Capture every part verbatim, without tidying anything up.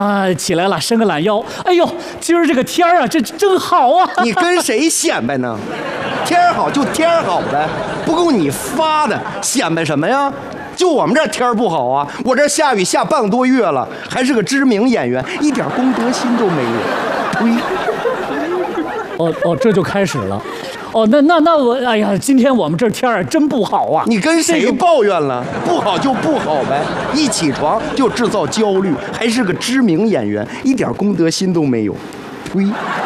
啊，起来了，伸个懒腰。哎呦，今儿这个天儿啊，这真好啊！ 你跟谁显摆呢？天儿好就天儿好呗，不够你发的，显摆什么呀？就我们这儿天儿不好啊，我这儿下雨下半个多月了，还是个知名演员，一点公德心都没有。呸！ 哦哦，这就开始了。哦，那那那我，哎呀，今天我们这天儿真不好啊！ 你跟谁抱怨了？不好就不好呗，一起床就制造焦虑，还是个知名演员，一点公德心都没有。呸！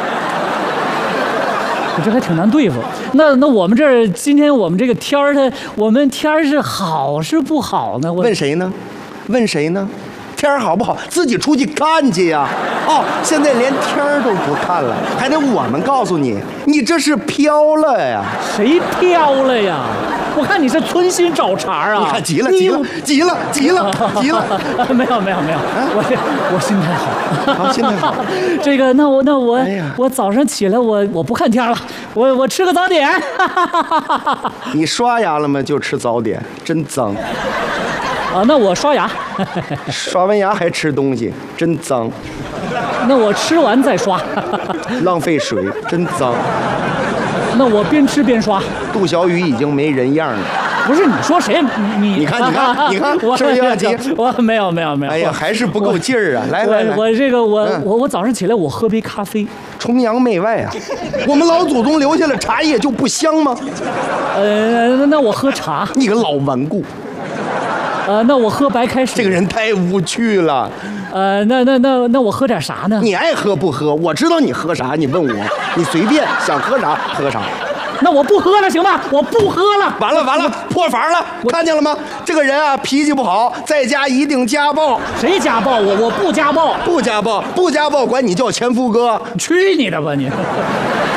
这还挺难对付。那那我们这儿今天我们这个天儿，它我们天儿是好是不好呢？我问谁呢？问谁呢？天儿好不好，自己出去看去呀！哦，现在连天儿都不看了，还得我们告诉你，你这是飘了呀！ 谁飘了呀？我看你是存心找茬啊！ 你看急了，急了，急了，急了，急了！ 没有，没有，没有，我我心态好， 好，心态好。 这个，那我那我、 哎呀我早上起来我我不看天了，我我吃个早点。 你刷牙了吗？就吃早点，真脏。 啊，那我刷牙。 刷完牙还吃东西，真脏。 那我吃完再刷。 浪费水，真脏。 那我边吃边刷。 杜小雨已经没人样了。 不是你说谁？你你看，你看，你看， 我是不是有点急？ 我没有，没有，没有。 哎呀，还是不够劲儿啊！来来来， 我这个我、 嗯、 我我早上起来我喝杯咖啡， 崇洋媚外啊！我们老祖宗留下了茶叶就不香吗？ 呃，那那我喝茶。 你个老顽固。 呃，那我喝白开水。 这个人太无趣了。 呃，那那那那我喝点啥呢？ 你爱喝不喝？我知道你喝啥，你问我，你随便想喝啥喝啥。 那我不喝了，行吗？我不喝了。 完了完了，破防了！看见了吗？这个人啊，脾气不好，在家一定家暴。 谁家暴我？我不家暴， 不家暴，不家暴，管你叫前夫哥。 去你的吧你！